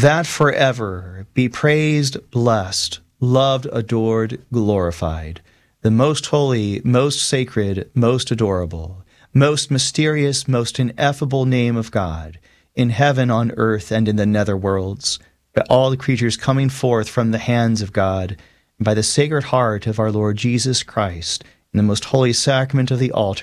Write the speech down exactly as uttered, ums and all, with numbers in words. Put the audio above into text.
that forever be praised, blessed, loved, adored, glorified, the most holy, most sacred, most adorable, most mysterious, most ineffable name of God, in heaven, on earth, and in the nether worlds, by all the creatures coming forth from the hands of God, and by the sacred heart of our Lord Jesus Christ, in the most holy sacrament of the altar,